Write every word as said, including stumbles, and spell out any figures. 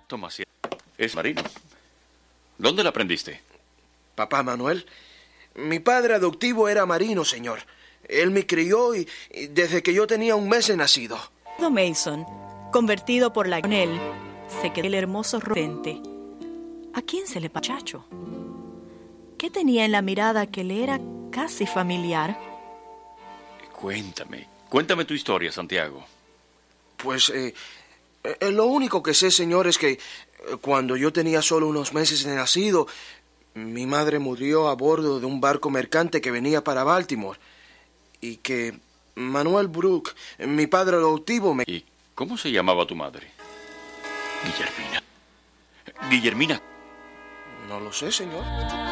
Toma, sí. Es marino. ¿Dónde la aprendiste? Papá Manuel, mi padre adoptivo era marino, señor. Él me crió y, y desde que yo tenía un mes de nacido. Mason, convertido por la él, se quedó el hermoso rodente. ¿A quién se le pachacho? ¿Qué tenía en la mirada que le era casi familiar? Cuéntame, cuéntame tu historia, Santiago. Pues, eh, eh, lo único que sé, señor, es que eh, cuando yo tenía solo unos meses de nacido, mi madre murió a bordo de un barco mercante que venía para Baltimore. Y que Manuel Brook, mi padre adoptivo, me... ¿Y cómo se llamaba tu madre? Guillermina. Guillermina. No lo sé, señor.